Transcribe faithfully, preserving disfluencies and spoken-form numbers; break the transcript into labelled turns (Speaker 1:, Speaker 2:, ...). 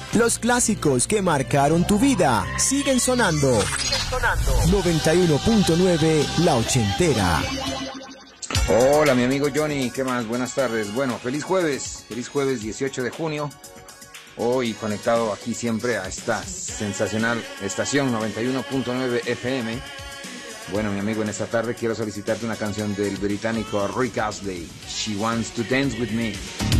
Speaker 1: Los clásicos que marcaron tu vida siguen sonando. noventa y uno punto nueve La Ochentera.
Speaker 2: Hola, mi amigo Johnny, ¿qué más? Buenas tardes. Bueno, feliz jueves, feliz jueves dieciocho de junio. Hoy conectado aquí siempre a esta sensacional estación noventa y uno punto nueve F M. Bueno, mi amigo, en esta tarde quiero solicitarte una canción del británico Rick Astley, She Wants to Dance With Me.